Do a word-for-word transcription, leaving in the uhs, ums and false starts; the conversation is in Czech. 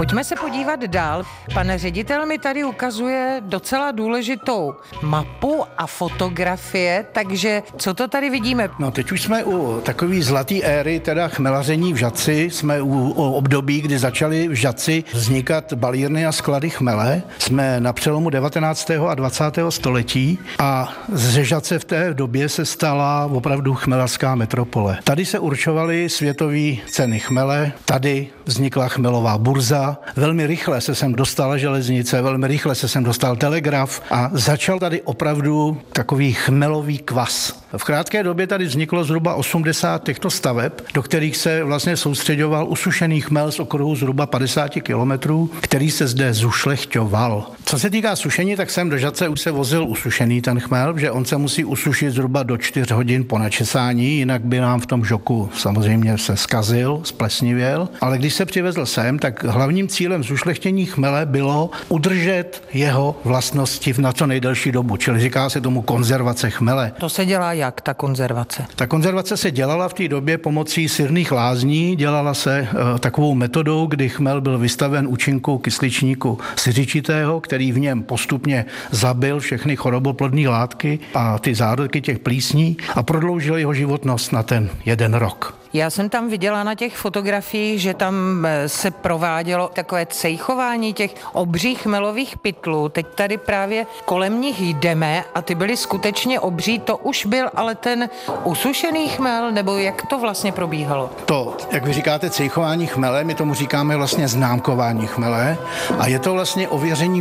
Pojďme se podívat dál. Pan ředitel mi tady ukazuje docela důležitou mapu a fotografie, takže co to tady vidíme? No teď už jsme u takové zlaté éry, teda chmelaření v Žatci, jsme u, u období, kdy začaly v Žatci vznikat balírny a sklady chmele. Jsme na přelomu devatenáctého a dvacátého století a ze Žatce v té době se stala opravdu chmelařská metropole. Tady se určovaly světové ceny chmele, tady vznikla chmelová burza, velmi rychle se sem dostala železnice, velmi rychle se sem dostal telegraf a začal tady opravdu takový chmelový kvas. V krátké době tady vzniklo zhruba osmdesát těchto staveb, do kterých se vlastně soustředoval usušený chmel z okruhu zhruba padesát kilometrů, který se zde zušlechťoval. Co se týká sušení, tak sem do Žatce už se vozil usušený ten chmel, že on se musí usušit zhruba do čtyř hodin po načesání, jinak by nám v tom žoku samozřejmě se zkazil, splesnivěl. Ale když se přivezl sem, tak hlavním cílem zušlechtění chmele bylo udržet jeho vlastnosti na co nejdelší dobu, čili říká se tomu konzervace chmele. To se dělá jak, ta konzervace? Ta konzervace se dělala v té době pomocí sirných lázní, dělala se e, takovou metodou, kdy chmel byl vystaven účinku kysličníku siřičitého, který v něm postupně zabil všechny choroboplodné látky a ty zárodky těch plísní a prodloužil jeho životnost na ten jeden rok. Já jsem tam viděla na těch fotografiích, že tam se provádělo takové cejchování těch obřích chmelových pytlů. Teď tady právě kolem nich jdeme a ty byly skutečně obří. To už byl ale ten usušený chmel, nebo jak to vlastně probíhalo? To, jak vy říkáte, cejchování chmele, my tomu říkáme vlastně známkování chmele a je to vlastně ověření